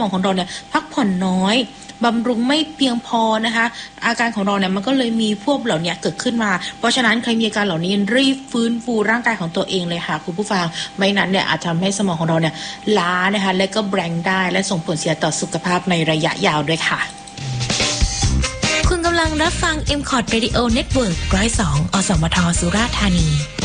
องของเราเนี่ยพักผ่อนน้อยบำรุงไม่เพียงพอนะคะอาการของเราเนี่ยมันก็เลยมีพวกเหล่านี้เกิดขึ้นมาเพราะฉะนั้นใครมีอาการเหล่านี้รีบฟื้นฟูร่างกายของตัวเองเลยค่ะคุณผู้ฟังไม่นั้นเนี่ยอาจทำให้สมองของเราเนี่ยล้านะคะและก็แบงค์ได้และส่งผลเสียต่อสุขภาพในระยะยาวด้วยค่ะคุณกำลังรับฟัง MCOT Radio Network 102 อสมท สุราษฎร์ธานี